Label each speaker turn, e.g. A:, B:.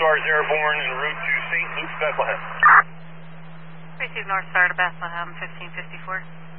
A: Stars Airborne en route to St. Luke's, Bethlehem.
B: Receive North Star to Bethlehem, 1554.